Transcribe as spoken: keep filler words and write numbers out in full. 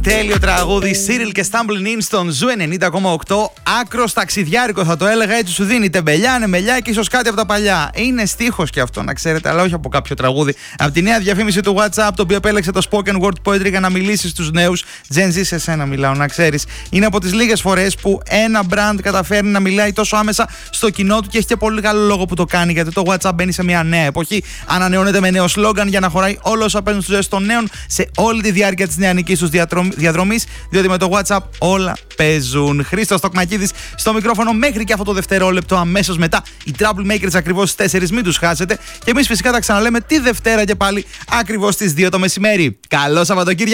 Τέλειο τραγούδι, Cyril και Stumbling In στον Ζου ενενήντα κόμμα οκτώ. Άκρος ταξιδιάρικο θα το έλεγα, έτσι σου δίνει τεμπελιά, νεμελιά και ίσως κάτι από τα παλιά. Είναι στίχος και αυτό, να ξέρετε, αλλά όχι από κάποιο τραγούδι. Από τη νέα διαφήμιση του WhatsApp, το οποίο επέλεξε το spoken word poetry για να μιλήσει στους νέους. Gen Z, σε σένα μιλάω, να ξέρεις. Είναι από τις λίγες φορές που ένα brand καταφέρνει να μιλάει τόσο άμεσα στο κοινό του και έχει και πολύ καλό λόγο που το κάνει, γιατί το WhatsApp μπαίνει σε μια νέα εποχή. Ανανεώνεται με νέο σλόγγαν για να χωράει όλο όσα παίρνουν στις ζωές των νέων σε όλη τη διάρκεια της νεανικής τους διαδρομής, διότι με το WhatsApp όλα παίζουν. Χρήστος Τοκμακίδης στο μικρόφωνο μέχρι και αυτό το δευτερόλεπτο. Αμέσως μετά οι Troublemakers ακριβώς στις τέσσερις, μην τους χάσετε. Και εμείς φυσικά τα ξαναλέμε τη Δευτέρα και πάλι ακριβώς στις δύο το μεσημέρι. Καλό Σαββατοκύριακο!